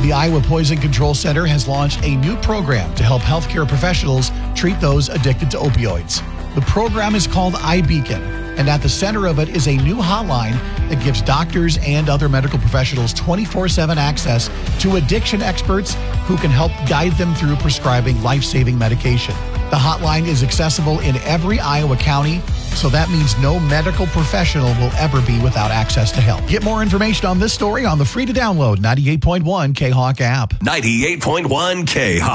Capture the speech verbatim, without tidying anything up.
The Iowa Poison Control Center has launched a new program to help healthcare professionals treat those addicted to opioids. The program is called iBeacon, and at the center of it is a new hotline that gives doctors and other medical professionals twenty-four seven access to addiction experts who can help guide them through prescribing life-saving medication. The hotline is accessible in every Iowa county, so that means no medical professional will ever be without access to help. Get more information on this story on the free-to-download ninety-eight point one K Hawk app. ninety-eight point one K Hawk.